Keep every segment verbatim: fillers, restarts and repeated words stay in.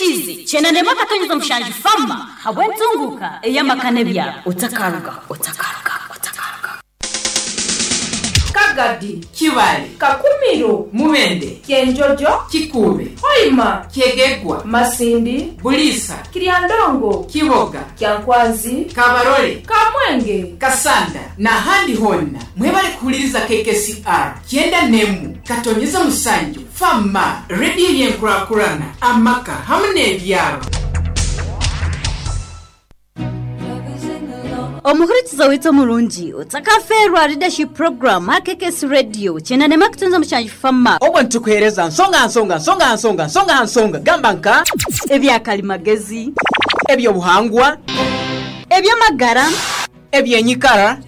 chizi chena nema katonyeza mshanji fama habwenzunguka eyamakane bya utakaruga utakaruga utakaruga Kagadi Kibali Kakumiro Mubende Kienjojo Kikube Hoima Kiegegwa Masindi Bulisa Kiriandongo Kiboga Kyankwazi Kabarole Kamwenge Kasanda na handi honna mwebale kuuliriza K K C R kienda nemu katonyeza musanju fama radio yenkurakurana amaka hamne ebyaro Omuhurikiza wito mulungi utakaferwa leadership program ha K K C radio chena nema kutunza mshanji fama Obantu kuhereza nsonga nsonga nsonga nsonga nsonga nsonga gambanka ebya kalimagezi ebyo buhangwa ebya magara ebyenyikara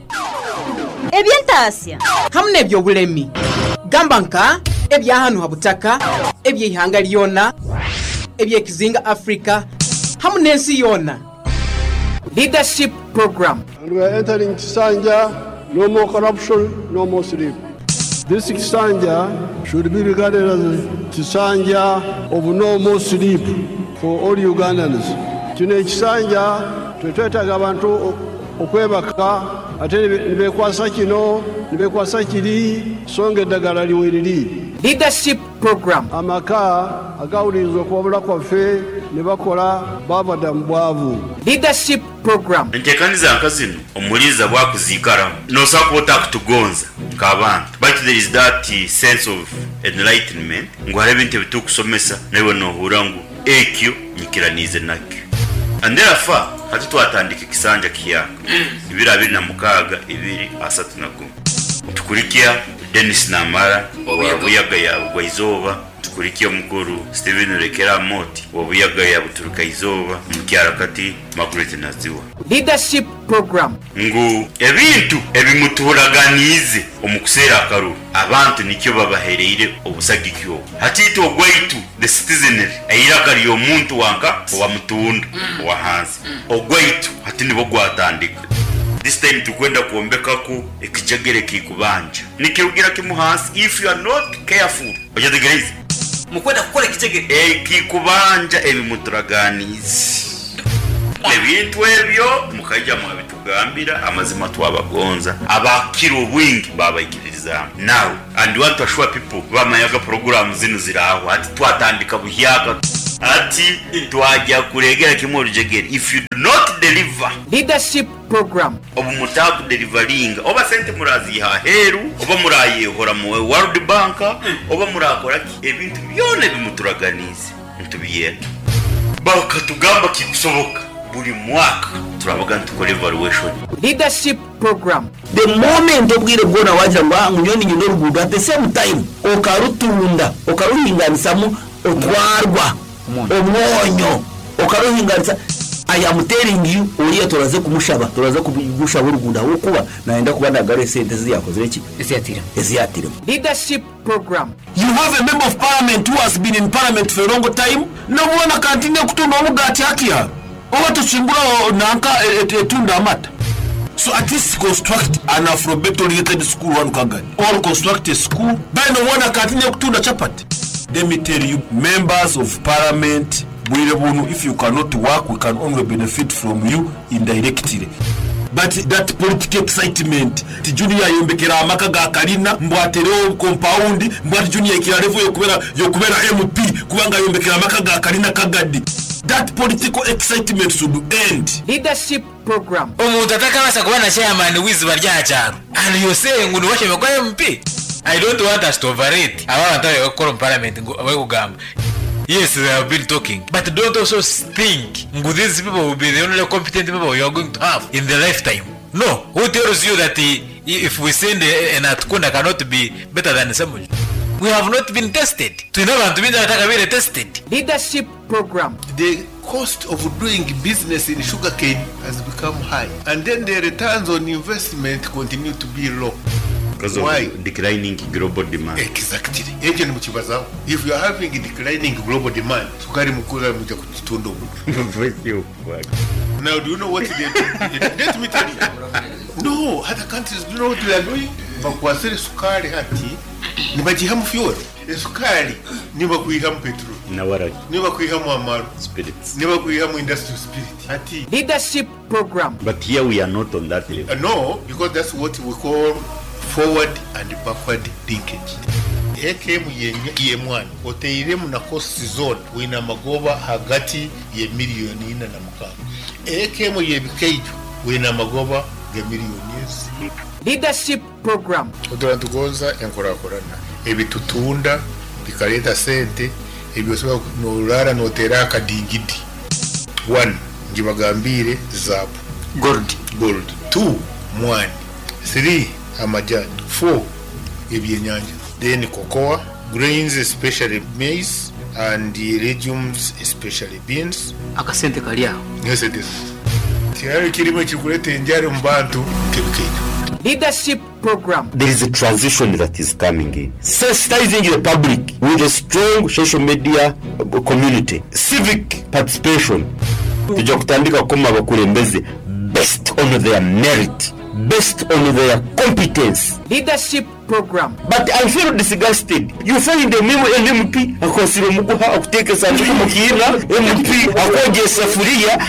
ebyentasya hamne ebyo bulemi gambanka ebya hanu habutaka ebyihanga lyona ebyekizinga Africa hamne ensi yona. Leadership program. And we are entering Kisanja, no more corruption, no more sleep. This Kisanja should be regarded as a Kisanja of no more sleep for all Ugandans. Tune Kisanja, twetwetaga abantu okwebaka ate nibekwasa kino nibekwasa kiri songe eddagala liweriri. Leadership program. Amaka agawuliriza okwabula kwaffe ne bakola babadda mu bwavu. Leadership program. Ntekaniza nkazino omuliza bwakuziikara nosakota kutugonza nk'abantu but there is that sense of enlightenment ngwara ebintu bitukusomesa nawe nohura ngu ekyo nyikiranize nakyo and therefore hati twatandika Kisanja kiyaka ibiri abiri na mukaga ibiri asatu na gumu tukurikia Dennis Namara wabuyaga ya Bugwaizoba tukurikia mukuru Steven Rekera Moti wabuyaga ya Buturuka Izoba mukyarakati Margaret Naziwa. Leadership program. Ngu ebintu ebimuturaganize omukusera akaru abantu nikyo babahereire obusagikyo hatito ogwaitu the citizenry ayiraka omuntu wanka wa mutunda wa hansi ogwaitu hati nibo gwatandika. This time tukwenda kuombeka ku ekijagere kikubanja nikirugira kimuhansi if you are not careful ojategereza mukwenda kukora ekijagere eh kikubanja ebimuturaganize ebintu ebyo mukajja mu bitugambira amazima twabagonza abakiro bwingi babayikiriza now and want to assure people bamayaga program zino ziraho ati twatandika buhyaka ati twajya kuregera kimwe rujegeri if you do not deliver. Leadership program. Obu mutaku delivering oba sente murazi ha heru oba muraye hora mu World Bank oba murakora ebintu byone bimuturaganize ntubiyenda bakatugamba kikusoboka buri mwaka turavuga ntukore evaluation. Leadership program. The moment obwire bwona wagira ngo nyoni nyino rugudu at the same time okarutunda okaruhinganisamu otwarwa omwonyo okaruhinganisa I am telling you uriya turaze kumushaba turaze kugushaba urugunda ukuba naenda kubanda gare sente ziyakoze iki eziyatira eziyatira. Leadership program. You have a member of parliament who has been in parliament for a long time no one continue kutunda omugati akia oba tuchimbura nanka etunda amata. So at least construct an Afrobeto related school one Kagadi or construct a school by no one continue kutunda chapati. Let me tell you, members of parliament, if you cannot work, we can only benefit from you indirectly. But that political excitement, the junior yombekera amaka ga kalina, mbwatereo compound, mbwati junior ikira level yokubera yokubera M P, kubanga yombekera amaka ga kalina Kagadi. That political excitement should end. Leadership program. Omuntu atakabasa kubana chairman wizi barya cyaro. And you say nguni washe bakwa M P. I don't want us to overrate. I want to tell you parliament ngugamba. Yes, they have been talking, but don't also think these people will be the only competent people you are going to have in the lifetime. No, who tells you that if we send an Atkunda cannot be better than someone? We have not been tested. To never to be tested. Leadership program. The cost of doing business in sugarcane has become high, and then the returns on investment continue to be low. Because of Why? declining global demand. Exactly. If you are having declining global demand, sukari mukura muja kutitondo. Now, do you know what they do? Let me tell you. No, other countries do you know what they are doing? Bakwasere sukari hati, nibajihamu fuel. esukali niba kuihamu petrol nawaragi niba kuihamu amaru spirits niba kuihamu industrial spirit ati Leadership program. but here we are not on that level. uh, no because that's what we call forward and backward linkage. ekemu yenye yemwana oteiremu na cost zone wina magoba hagati ye milioni ina na mukaga ekemu yebikejo wina magoba ge milioni ezi. Leadership program. oturantugonza enkorakorana ebitutunda bikaleta sente ebyosobola norara notera akadingidi. one njibagambire zabu gold gold. two mwani. three amajani. four ebyenyanja. Then cocoa, grains especially maize, and the legumes especially beans. akasente kalya Yes it is. Tiari kilimo chikulete njari mbantu kebikejo. Leadership program. There is a transition that is coming in. Sensitizing the public with a strong social media community. Civic participation. Tujja kutandika koma abakulembeze based on their merit, based on their competence. Leadership program. But I feel disgusted. You find the memo M P akosiro muguha akuteka sanduku mukina M P akoje safuria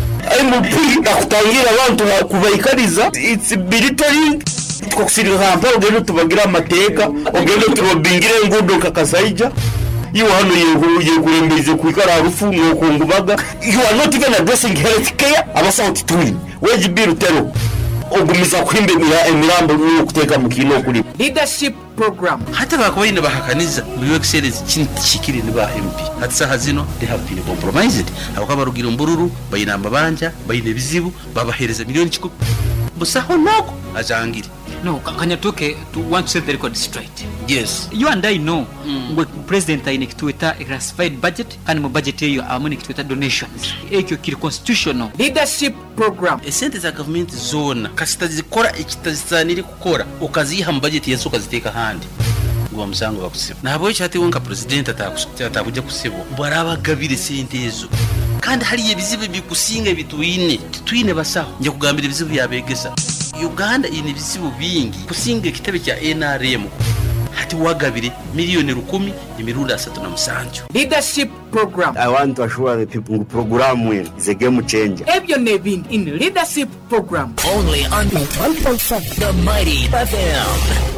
M P akutangira abantu kubayikariza. It's belittling. Tukusirira hampa ogendo tubagira amateka ogendo turobingire ngudo kakasaija. You are no you kwikara rufu ngokungubaga. You are not even addressing health care. Abasauti twin. Weji biru tero. Ogumiza kwimbe mira emirambo no kuteka mukino kuli. Leadership program. hata bakoyine bahakaniza mu excellence kinti kikiri ni ba M P hatsa hazino they have been compromised abakaba rugira mbururu bayinamba banja bayine bizibu babahereza miliyoni kikup busaho noko ajangire. no kanyatoke to want to set the record straight. Yes, You and I know mm. president aine kitweta a classified budget kandi mu budget eyo amone kitweta donations ekyo kiri constitutional. Leadership program. esente za government zone kasitazikora ekitazaniri kukora ukaziha mu budget yesu ukaziteka handi ngo musango bakusiba nabo cyate wonka president atakuja kusibo baraba gabire sente ezo kandi hari yebizibe bikusinga bitwine twine basaho nje kugambira ibizibu yabegesa Uganda ine bizibu bingi kusinga kitebe cya N R M hati wagabire miliyoni rukumi imirundi asatu na musanju. Leadership program. I want to assure the people program win is a game changer. Ebyo nebin in leadership program. Only on one point seven The Mighty F M.